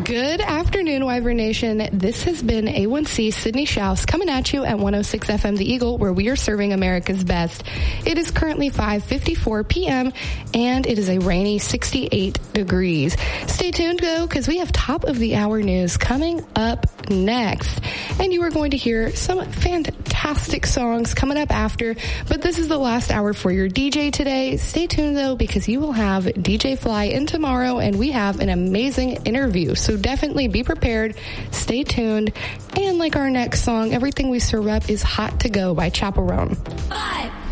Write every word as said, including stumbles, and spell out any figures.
Good afternoon, Wyvern Nation. This has been A one C Sydney Schaus coming at you at one oh six F M The Eagle, where we are serving America's best. It is currently five fifty-four p.m. and it is a rainy sixty-eight degrees. Stay tuned, though, because we have top of the hour news coming up next. And you are going to hear some fantastic songs coming up after, but this is the last hour for your D J today. Stay tuned, though, because you will have D J Fly in tomorrow, and we have an amazing interview. So definitely be prepared, stay tuned, and like our next song, Everything We Serve Up is Hot to Go by Chaperone. Five.